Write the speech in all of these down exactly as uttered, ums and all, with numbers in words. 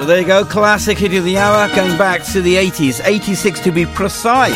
Well, there you go. Classic hit of the hour, going back to the eighties. eighty-six to be precise.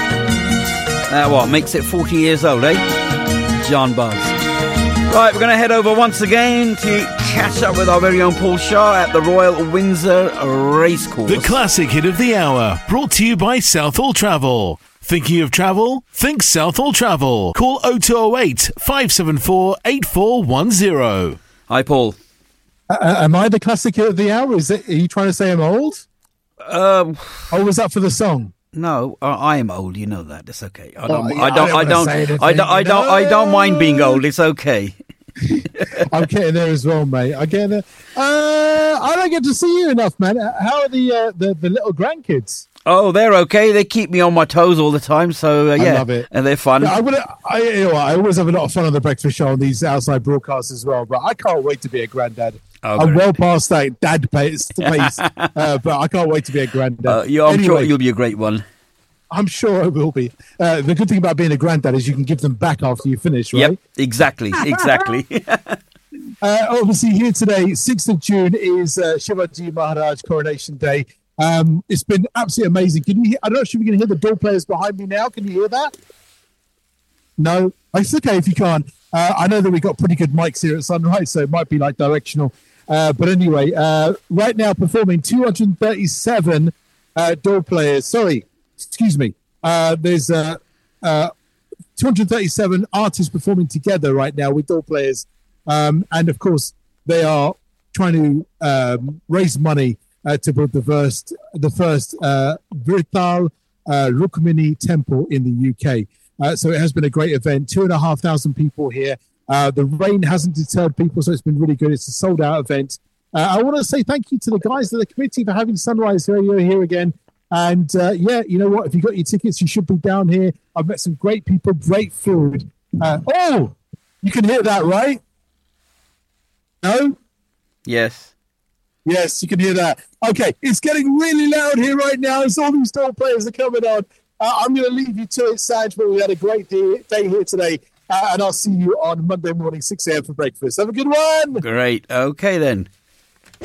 That what makes it forty years old, eh? John Buzz. Right, we're going to head over once again to catch up with our very own Paul Shaw at the Royal Windsor Racecourse. The classic hit of the hour, brought to you by Southall Travel. Thinking of travel? Think Southall Travel. Call oh two oh eight, five seven four, eight four one oh. Hi, Paul. Uh, am I the classic hit of the hour? Is it? Are you trying to say I'm old? Um, or was that for the song? No, uh, I am old. You know that. It's okay. I Oh, don't. yeah, I don't. I I don't don't. wanna say I anything, don't. I don't. I don't mind being old. It's okay. I'm getting there as well, mate. I'm getting there. Uh, I don't get to see you enough, man. How are the uh, the, the little grandkids? Oh, they're okay. They keep me on my toes all the time. So uh, yeah, I love it, and they're fun. Yeah, I, would, I, you know, I always have a lot of fun on the breakfast show on these outside broadcasts as well. But I can't wait to be a granddad. Oh, I'm great. well past that dad pace, pace uh, but I can't wait to be a granddad. Uh, yeah, I'm anyway, sure you'll be a great one. I'm sure I will be. Uh, the good thing about being a granddad is you can give them back after you finish, right? Yep, exactly, exactly. uh, obviously, here today, sixth of June, is uh, Shivaji Maharaj Coronation Day. Um, it's been absolutely amazing. Can you hear, I'm not sure if you can hear the door players behind me now. Can you hear that? No? It's okay if you can't. Uh, I know that we've got pretty good mics here at Sunrise, so it might be like directional. Uh, but anyway, uh, right now performing two hundred thirty-seven uh, door players. Sorry, excuse me. Uh, there's uh, uh, two hundred thirty-seven artists performing together right now with door players. Um, and of course, they are trying to um, raise money uh, to build the first, the first uh, Virthal uh, Rukmini temple in the U K. Uh, so it has been a great event. Two and a half thousand people here. Uh, the rain hasn't deterred people, so it's been really good. It's a sold-out event. Uh, I want to say thank you to the guys of the committee for having Sunrise Radio here again. And, uh, yeah, you know what? If you got your tickets, you should be down here. I've met some great people, great food. Uh, oh, you can hear that, right? No? Yes. Yes, you can hear that. Okay, it's getting really loud here right now. As all these door players are coming on. Uh, I'm going to leave you to it, Sanj, but we had a great day, day here today. Uh, and I'll see you on Monday morning, six a.m. for breakfast. Have a good one. Great. Okay, then. The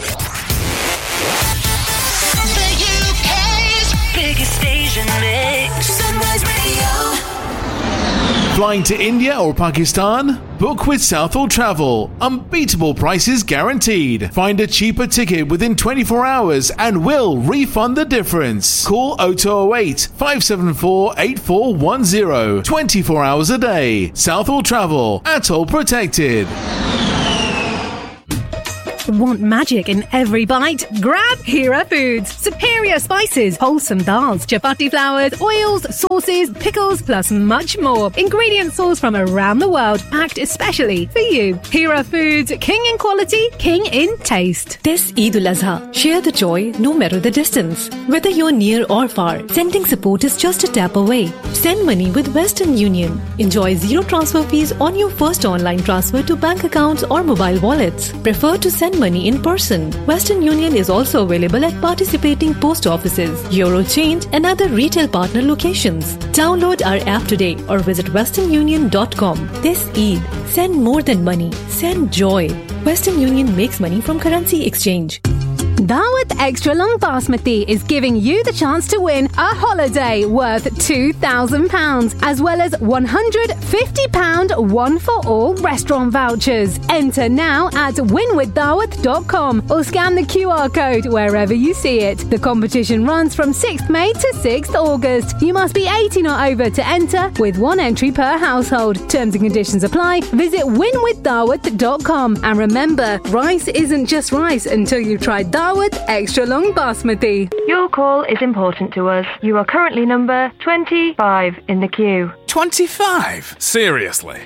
U K's biggest station mix. Sunrise Radio. Flying to India or Pakistan? Book with Southall Travel. Unbeatable prices guaranteed. Find a cheaper ticket within twenty-four hours and we'll refund the difference. Call oh two oh eight, five seven four, eight four one oh. twenty-four hours a day. Southall Travel. Atoll protected. Want magic in every bite? Grab Hira Foods. Superior spices, wholesome dals, chapati flours, oils, sauces, pickles, plus much more. Ingredient sourced from around the world, packed especially for you. Hira Foods, king in quality, king in taste. This Eid al-Azha, share the joy no matter the distance. Whether you're near or far, sending support is just a tap away. Send money with Western Union. Enjoy zero transfer fees on your first online transfer to bank accounts or mobile wallets. Prefer to send money in person. Western Union is also available at participating post offices, Eurochange and other retail partner locations. Download our app today or visit western union dot com. This Eid, send more than money. Send joy. Western Union makes money from currency exchange. Daawat Extra Long Basmati is giving you the chance to win a holiday worth two thousand pounds, as well as one hundred fifty pounds one-for-all restaurant vouchers. Enter now at win with daawat dot com or scan the Q R code wherever you see it. The competition runs from sixth May to sixth August. You must be eighteen or over to enter, with one entry per household. Terms and conditions apply. Visit win with daawat dot com. And remember, rice isn't just rice until you've tried Daawat Extra Long Basmati. Your call is important to us. You are currently number twenty-five in the queue. twenty-five? Seriously?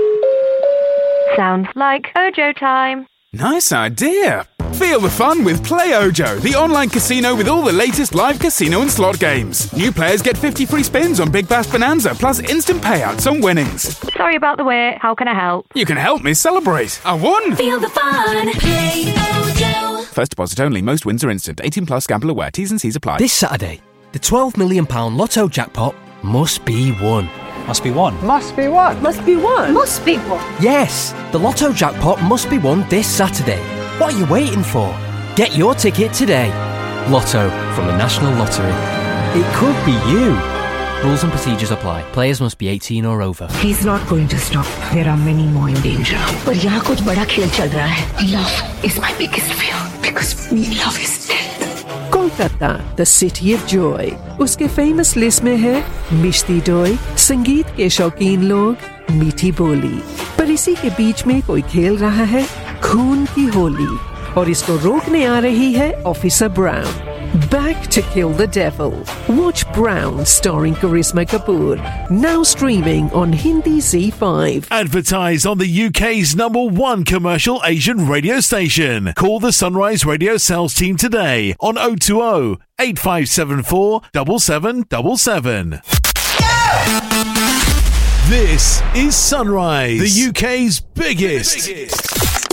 Sounds like Ojo time. Nice idea. Feel the fun with Play Ojo, the online casino with all the latest live casino and slot games. New players get fifty free spins on Big Bash Bonanza, plus instant payouts on winnings. Sorry about the wait. How can I help? You can help me celebrate. I won! Feel the fun. Play Ojo. First deposit only. Most wins are instant. eighteen plus. Gamble aware. T's and C's apply. This Saturday, the twelve million pounds Lotto jackpot must be won. Must be won. Must be won. Must be won. Must be won. Yes, the Lotto jackpot must be won this Saturday. What are you waiting for? Get your ticket today. Lotto from the National Lottery. It could be you. Rules and procedures apply. Players must be eighteen or over. He's not going to stop. There are many more in danger. But यहाँ कुछ बड़ा खेल चल रहा है. Love is my biggest fear because we love his death. Kolkata, the city of joy. उसके famous list में है मिश्ती डोई, संगीत के शौकीन लोग, मीठी बोली. पर इसी के बीच में कोई खेल रहा है खून की होली और इसको रोकने आ रही है officer brown. Back to Kill the Devil. Watch Brown starring Karisma Kapoor. Now streaming on Hindi Z five. Advertise on the U K's number one commercial Asian radio station. Call the Sunrise Radio sales team today on oh two oh, eight five seven four, seven seven seven seven. This is Sunrise, the U K's biggest, biggest.